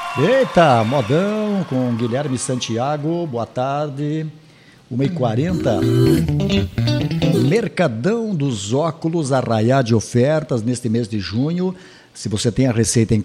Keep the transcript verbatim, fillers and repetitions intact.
Eita, modão com Guilherme Santiago, boa tarde, uma e quarenta. Mercadão dos óculos, arraiá de ofertas neste mês de junho. Se você tem a receita em